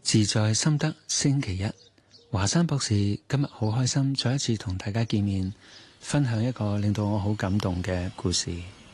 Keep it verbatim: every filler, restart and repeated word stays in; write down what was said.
自在心得星期一，華山博士今日好開心再一次同大家見面，分享一個令到我好感動嘅故事。